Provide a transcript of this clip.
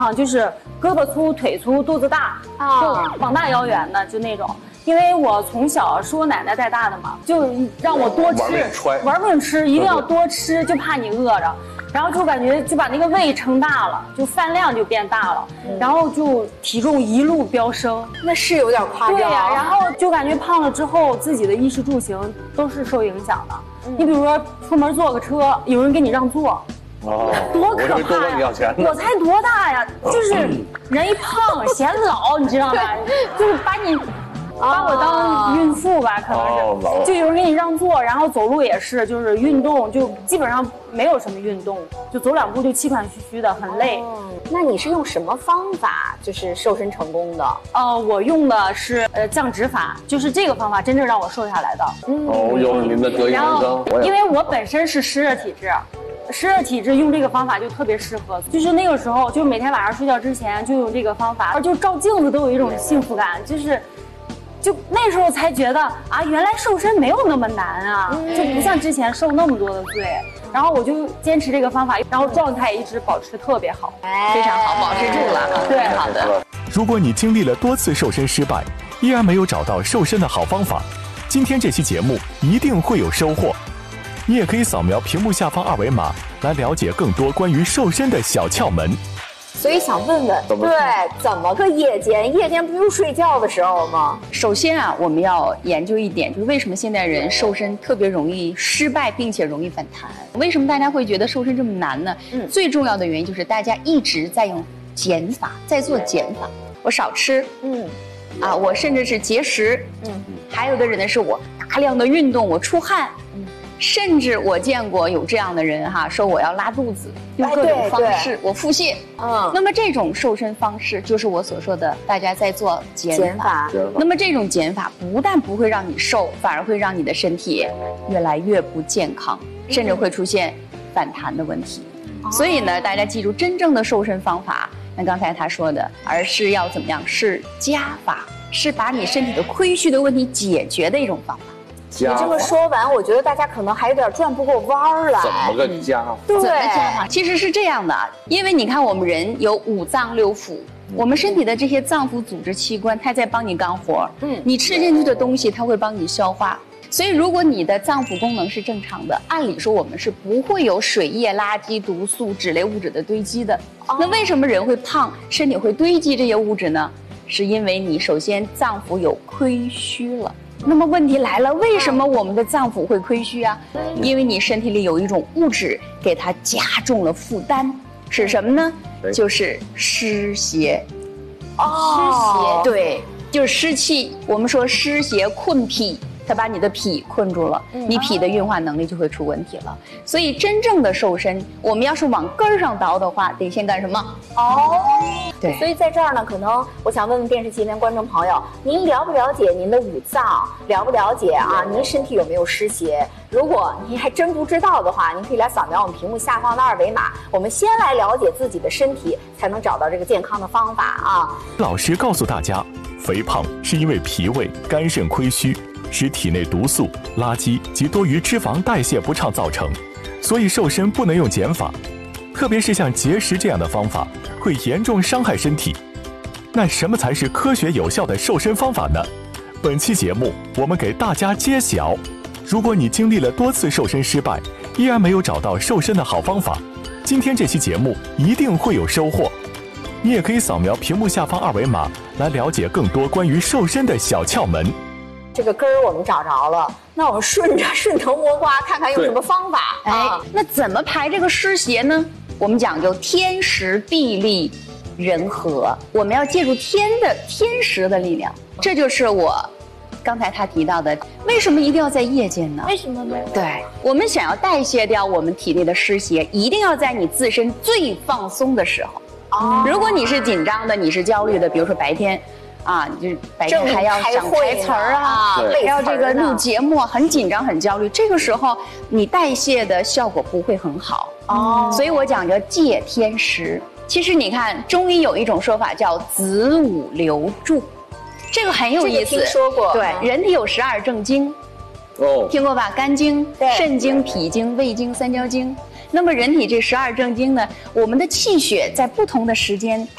就是胳膊粗、腿粗、肚子大，就膀大腰圆的，就那种。因为我从小是我奶奶带大的嘛，就让我多吃，玩命吃，一定要多吃，就怕你饿着。然后就感觉就把那个胃撑大了，就饭量就变大了，然后就体重一路飙升。 那是有点夸张。 对呀，然后就感觉胖了之后，自己的衣食住行都是受影响的。你比如说出门坐个车，有人给你让座。多可怕呀！我才多大呀？就是人一胖显老，你知道吗？就是把我当孕妇吧，可能是，就有人给你让座，然后走路也是，就是运动就基本上没有什么运动，就走2步就气喘吁吁的，很累。 那你是用什么方法就是瘦身成功的？ 我用的是降脂法，就是这个方法真正让我瘦下来的。 又是您的得意门生。 因为我本身是湿热体质。湿热体质用这个方法就特别适合，就是那个时候，就每天晚上睡觉之前就用这个方法，就照镜子都有一种幸福感，就那时候才觉得啊，原来瘦身没有那么难啊，就不像之前受那么多的罪。然后我就坚持这个方法，然后状态一直保持特别好， 非常好，保持住了，对，好的。 如果你经历了多次瘦身失败，依然没有找到瘦身的好方法，今天这期节目一定会有收获。你也可以扫描屏幕下方2维码来了解更多关于瘦身的小窍门。 所以想问问，怎么个夜间？夜间不用睡觉的时候吗？ 首先啊，我们要研究一点，就是为什么现代人瘦身特别容易失败，并且容易反弹？为什么大家会觉得瘦身这么难呢？最重要的原因就是大家一直在用减法，在做减法。我少吃，我甚至是节食，还有的人呢是我大量的运动，我出汗，甚至我见过有这样的人说我要拉肚子，用各种方式我腹泻。那么这种瘦身方式就是我所说的大家在做减法。那么这种减法不但不会让你瘦，反而会让你的身体越来越不健康，甚至会出现反弹的问题。所以呢，大家记住，真正的瘦身方法，那刚才他说的，而是要怎么样？是加法，是把你身体的亏虚的问题解决的一种方法。 你这么说完，我觉得大家可能还有点转不过弯来。 怎么个加法？ 对， 怎么加法？其实是这样的，因为你看我们人有5脏6腑，我们身体的这些脏腑组织器官，它在帮你干活。你吃进去的东西，它会帮你消化。所以如果你的脏腑功能是正常的，按理说我们是不会有水液、垃圾、毒素、脂类物质的堆积的。那为什么人会胖，身体会堆积这些物质呢？是因为你首先脏腑有亏虚了。那么问题来了，为什么我们的脏腑会亏虚啊？因为你身体里有一种物质给它加重了负担，是什么呢？就是湿邪。湿邪，对，就是湿气。我们说湿邪困脾，它把你的脾困住了，你脾的运化能力就会出问题了。所以真正的瘦身，我们要是往根儿上倒的话，得先干什么？对。 所以在这儿呢，可能我想问问电视机前观众朋友，您了不了解您的5脏？了不了解您身体有没有湿邪？如果您还真不知道的话，您可以来扫描我们屏幕下方的2维码。我们先来了解自己的身体，才能找到这个健康的方法老师告诉大家，肥胖是因为脾胃、肝肾亏虚，使体内毒素、垃圾及多余脂肪代谢不畅造成，所以瘦身不能用减法，特别是像节食这样的方法会严重伤害身体。那什么才是科学有效的瘦身方法呢？本期节目我们给大家揭晓。如果你经历了多次瘦身失败，依然没有找到瘦身的好方法，今天这期节目一定会有收获。你也可以扫描屏幕下方2维码来了解更多关于瘦身的小窍门。 这个根儿我们找着了，那我们顺藤摸瓜，看看用什么方法。 那怎么排这个湿邪呢？我们讲究天时地利人和，我们要借助天时的力量。这就是我刚才他提到的，为什么一定要在夜间呢？ 为什么呢？ 对，我们想要代谢掉我们体内的湿邪，一定要在你自身最放松的时候。如果你是紧张的，你是焦虑的，比如说白天你就白天还要想台词儿还要这个录节目，很紧张很焦虑，这个时候你代谢的效果不会很好。所以我讲究借天时。其实你看中医有一种说法叫子午流注，这个很有意思。 听说过。 对，人体有12正经，听过吧？肝经、肾经、脾经、胃经、三焦经。那么人体这12正经呢，我们的气血在不同的时间